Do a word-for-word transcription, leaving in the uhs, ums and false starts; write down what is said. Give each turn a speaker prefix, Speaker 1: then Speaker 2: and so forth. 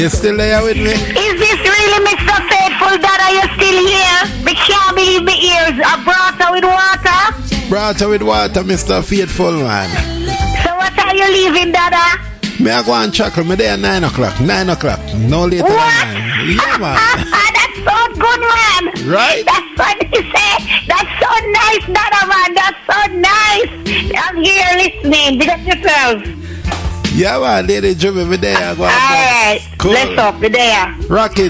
Speaker 1: You still there with me?
Speaker 2: Is this really Mister Faithful, Dada? You still here? We can't believe the ears. A brata with water?
Speaker 1: Brata with water, Mister Faithful, man.
Speaker 2: So what are you leaving, Dada?
Speaker 1: Me I go and chuckle. Me there at nine o'clock. Nine o'clock. No later
Speaker 2: what?
Speaker 1: than nine. Yeah, man.
Speaker 2: That's so good, man.
Speaker 1: Right?
Speaker 2: That's what you say. That's so nice, Dada, man. That's so nice. I'm here listening. Big up yourself.
Speaker 1: Yeah, man. Lady Jimmy, me there. Go
Speaker 2: All right.
Speaker 1: Cool.
Speaker 2: Let's up. Me there.
Speaker 1: Rock it.